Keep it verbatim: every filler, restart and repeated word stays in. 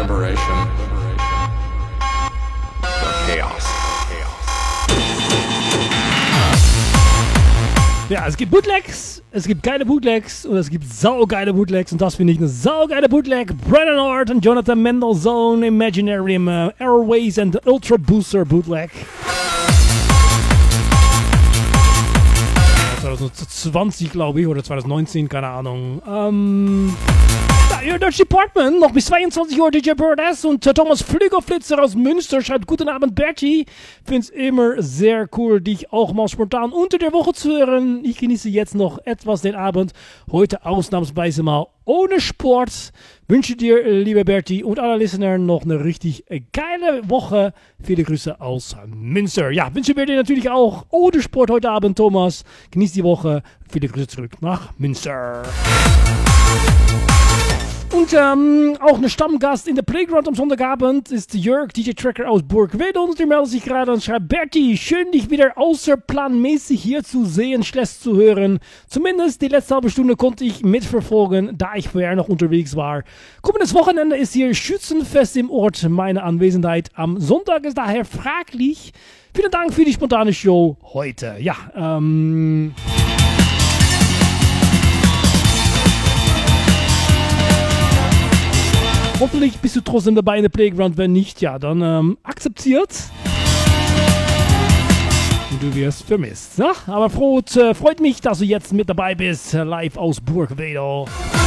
liberation, or chaos. Ja, es gibt Bootlegs, es gibt geile Bootlegs und es gibt saugeile Bootlegs und das finde ich eine saugeile Bootleg. Brennan Hart und Jonathan Mendelssohn, Imaginary im uh, Airways and Ultra Booster Bootleg. zwanzig zwanzig, glaube ich, oder zwanzig neunzehn, keine Ahnung. Ähm... Ihr Dutch Department, noch bis zweiundzwanzig Uhr D J Bird S und äh, Thomas Flügelflitzer aus Münster schreibt: Guten Abend, Bertie. Find's immer sehr cool, dich auch mal spontan unter der Woche zu hören. Ich genieße jetzt noch etwas den Abend. Heute ausnahmsweise mal ohne Sport. Wünsche dir, lieber Bertie und alle Listener, noch eine richtig geile Woche. Viele Grüße aus Münster. Ja, wünsche mir dir natürlich auch ohne Sport heute Abend, Thomas. Genieß die Woche. Viele Grüße zurück nach Münster. Und ähm, auch ein Stammgast in der Playground am Sonntagabend ist Jörg, D J Tracker aus Burgwedel. Und der meldet sich gerade und schreibt: Bertie, schön dich wieder außerplanmäßig hier zu sehen, schlecht zu hören. Zumindest die letzte halbe Stunde konnte ich mitverfolgen, da ich vorher noch unterwegs war. Kommendes Wochenende ist hier Schützenfest im Ort. Meine Anwesenheit am Sonntag ist daher fraglich. Vielen Dank für die spontane Show heute. Ja, ähm... hoffentlich bist du trotzdem dabei in der Playground. Wenn nicht, ja, dann ähm, akzeptiert. Und du wirst vermisst. Ne? Aber freut, äh, freut mich, dass du jetzt mit dabei bist. Live aus Burgwedel.